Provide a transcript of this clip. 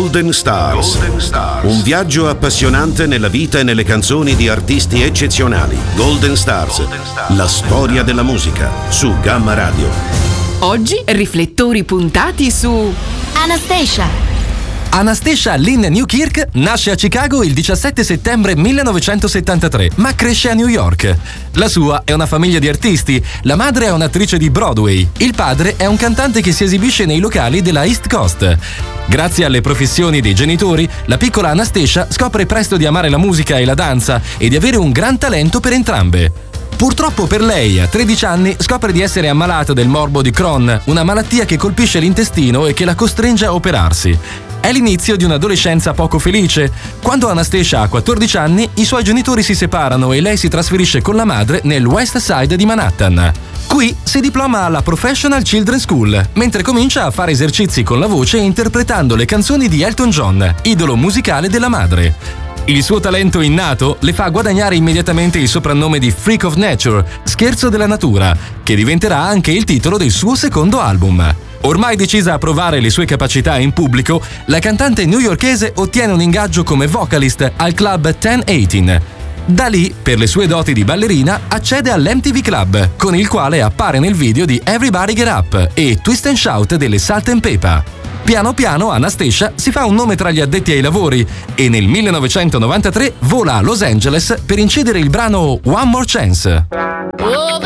Golden Stars. Un viaggio appassionante nella vita e nelle canzoni di artisti eccezionali. Golden Stars, la storia della musica, su Gamma Radio. Oggi riflettori puntati su Anastacia. Anastacia Lynn Newkirk nasce a Chicago il 17 settembre 1973, ma cresce a New York. La sua è una famiglia di artisti, la madre è un'attrice di Broadway, il padre è un cantante che si esibisce nei locali della East Coast. Grazie alle professioni dei genitori, la piccola Anastacia scopre presto di amare la musica e la danza e di avere un gran talento per entrambe. Purtroppo per lei, a 13 anni, scopre di essere ammalata del morbo di Crohn, una malattia che colpisce l'intestino e che la costringe a operarsi. È l'inizio di un'adolescenza poco felice. Quando Anastacia ha 14 anni, i suoi genitori si separano e lei si trasferisce con la madre nel West Side di Manhattan. Qui si diploma alla Professional Children's School, mentre comincia a fare esercizi con la voce interpretando le canzoni di Elton John, idolo musicale della madre. Il suo talento innato le fa guadagnare immediatamente il soprannome di Freak of Nature, scherzo della natura, che diventerà anche il titolo del suo secondo album. Ormai decisa a provare le sue capacità in pubblico, la cantante newyorkese ottiene un ingaggio come vocalist al club 1018. Da lì, per le sue doti di ballerina, accede all'MTV Club, con il quale appare nel video di Everybody Get Up e Twist and Shout delle Salt-N-Pepa. Piano piano Anastacia si fa un nome tra gli addetti ai lavori e nel 1993 vola a Los Angeles per incidere il brano One More Chance.